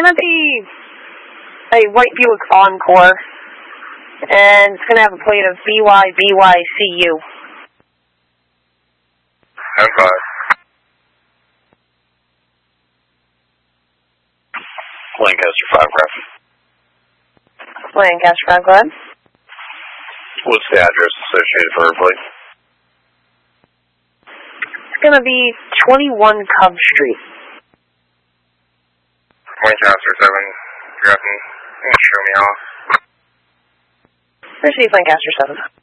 going to be a white Buick Encore, and it's going to have a plate of BYBYCU. Okay. Lancaster 5, Griffin. Lancaster 5, go ahead. What's the address associated for her plate? It's going to be 21 Cub Street. Lancaster 7, Griffin. Show me off. Received, Lancaster 7.